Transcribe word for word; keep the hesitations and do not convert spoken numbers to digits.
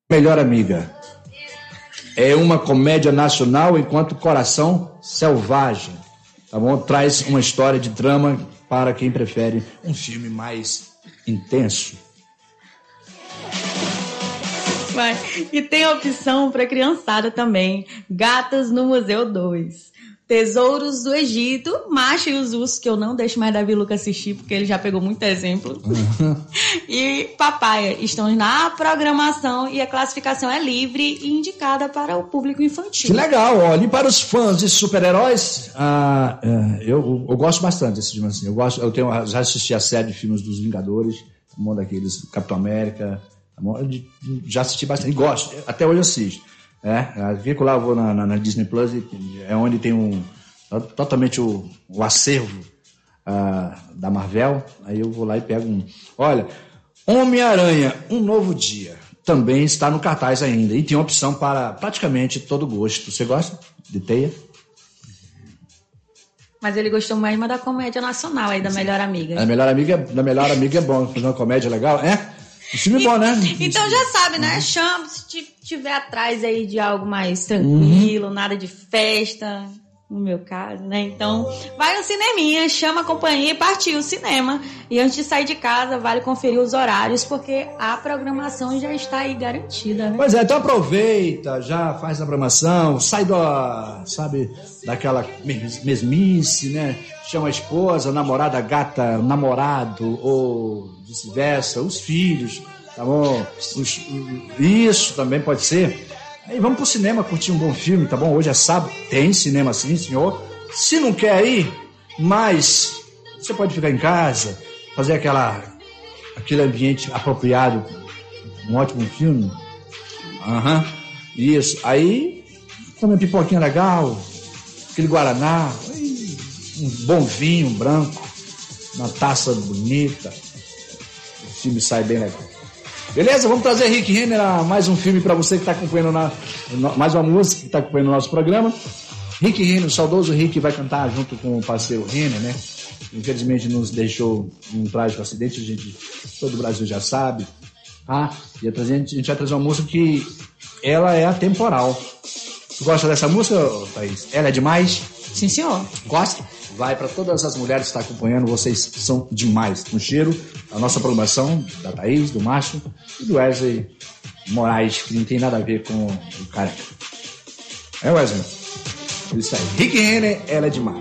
Melhor Amiga. É uma comédia nacional enquanto Coração Selvagem. Tá bom? Traz uma história de drama para quem prefere um filme mais intenso. Vai. E tem a opção para criançada também. Gatas no Museu dois. Tesouros do Egito, Macho e os Ursos, que eu não deixo mais Davi Luca assistir, porque ele já pegou muito exemplo. Uhum. E Papaya estão na programação e a classificação é livre e indicada para o público infantil. Que legal, olha, e para os fãs de super-heróis, ah, eu, eu gosto bastante desse filme assim. Eu, gosto, eu tenho, já assisti a série de filmes dos Vingadores, um daqueles, Capitão América, já assisti bastante, e gosto, até hoje assisto. É, fico lá, eu vou na, na, na Disney Plus, é onde tem um totalmente o, o acervo uh, da Marvel. Aí eu vou lá e pego um. Olha, Homem-Aranha, Um Novo Dia, também está no cartaz ainda e tem opção para praticamente todo gosto. Você gosta de teia? Mas ele gostou mais da comédia nacional aí, da Melhor Amiga. A Melhor Amiga, da Melhor Amiga é bom, fazer uma comédia legal, é? Um filme e, bom, né? Então já sabe, né? Uhum. Chama, se tiver atrás aí de algo mais tranquilo, uhum. nada de festa, no meu caso, né? Então, vai no cineminha, chama a companhia e partiu o cinema. E antes de sair de casa, vale conferir os horários, porque a programação já está aí garantida, né? Pois é, então aproveita, já faz a programação, sai do, sabe, daquela mesmice, né? Chama a esposa, a namorada, a gata, o namorado, ou vice-versa, os filhos, tá bom? Os, isso também pode ser. Aí vamos pro cinema curtir um bom filme, tá bom? Hoje é sábado, tem cinema sim, senhor. Se não quer ir, mas você pode ficar em casa, fazer aquela, aquele ambiente apropriado, um ótimo filme. Aham, uhum. Isso. Aí, come uma pipoquinha legal, aquele guaraná, um bom vinho branco, uma taça bonita, o filme sai bem legal. Beleza? Vamos trazer Rick Renner a mais um filme para você que está acompanhando, na, mais uma música que está acompanhando o nosso programa. Rick Renner, o saudoso Rick, vai cantar junto com o parceiro Renner, né? Infelizmente nos deixou um trágico acidente, a gente, todo o Brasil já sabe. Ah, e a gente, a gente vai trazer uma música que ela é atemporal. Tu gosta dessa música, Thaís? Ela é demais? Sim, senhor. Gosta? Vai para todas as mulheres que estão acompanhando, vocês são demais. Um cheiro, a nossa programação da Thaís, do Macho e do Wesley Moraes, que não tem nada a ver com o cara. É, Wesley? Isso aí. Rick Renner, ela é demais.